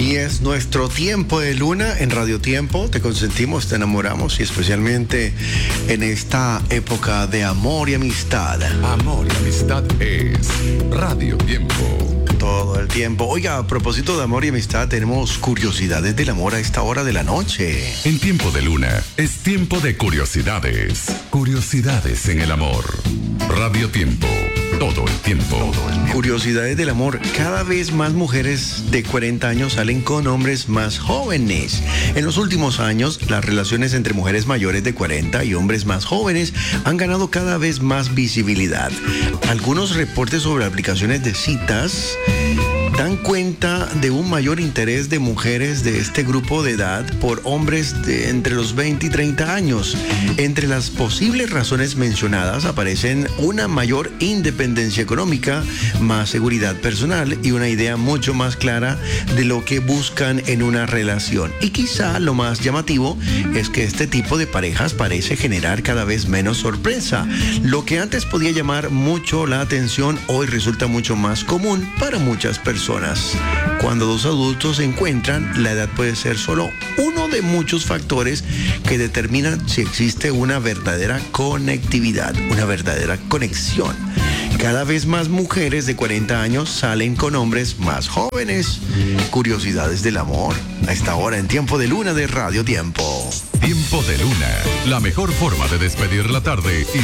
Y es nuestro tiempo de luna en Radio Tiempo. Te consentimos, te enamoramos y especialmente en esta época de amor y amistad. Amor y amistad es Radio Tiempo. Todo el tiempo. Oiga, a propósito de amor y amistad, tenemos curiosidades del amor a esta hora de la noche. En tiempo de luna es tiempo de curiosidades. Curiosidades en el amor. Radio Tiempo. Todo el tiempo. Curiosidades del amor. Cada vez más mujeres de 40 años salen con hombres más jóvenes. En los últimos años, las relaciones entre mujeres mayores de 40 y hombres más jóvenes han ganado cada vez más visibilidad. Algunos reportes sobre aplicaciones de citas dan cuenta de un mayor interés de mujeres de este grupo de edad por hombres de entre los 20 y 30 años. Entre las posibles razones mencionadas aparecen una mayor independencia económica, más seguridad personal y una idea mucho más clara de lo que buscan en una relación. Y quizá lo más llamativo es que este tipo de parejas parece generar cada vez menos sorpresa. Lo que antes podía llamar mucho la atención, hoy resulta mucho más común para muchas personas. Cuando dos adultos se encuentran, la edad puede ser solo uno de muchos factores que determinan si existe una verdadera conectividad, una verdadera conexión. Cada vez más mujeres de 40 años salen con hombres más jóvenes. Curiosidades del amor. A esta hora en Tiempo de Luna de Radio Tiempo. Tiempo de luna. La mejor forma de despedir la tarde y